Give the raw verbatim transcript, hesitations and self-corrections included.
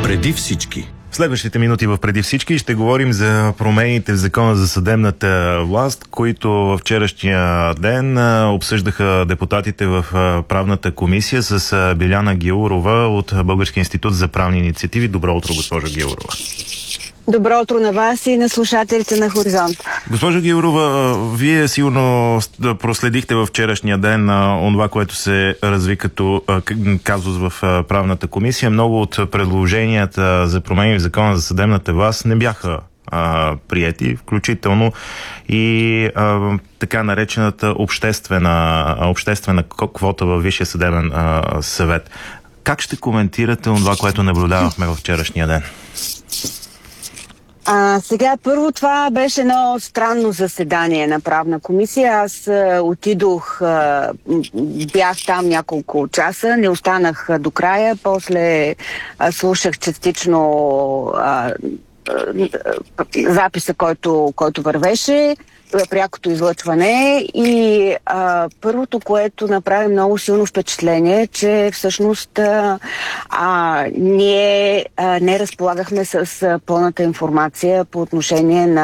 Преди всички. В следващите минути в Преди всички ще говорим за промените в Закона за съдебната власт, които във вчерашния ден обсъждаха депутатите в правната комисия с Биляна Гяурова от Българския институт за правни инициативи. Добро утро, госпожо Гяурова. Добро утро на вас и на слушателите на Хоризонт. Госпожо Гяурова, вие сигурно проследихте във вчерашния ден това, което се разви като казус в правната комисия. Много от предложенията за промени в Закона за съдебната власт не бяха а, приети, включително и а, така наречената обществена, обществена квота във Висшия съдебен а, съвет. Как ще коментирате това, което наблюдавахме във вчерашния ден? А, сега, първо, това беше едно странно заседание на правна комисия. Аз а, отидох, а, бях там няколко часа, не останах а, до края, после а, слушах частично а, а, записа, който, който вървеше, прякото излъчване и а, първото, което направи много силно впечатление, че всъщност а, а, ние а, не разполагахме с а, пълната информация по отношение на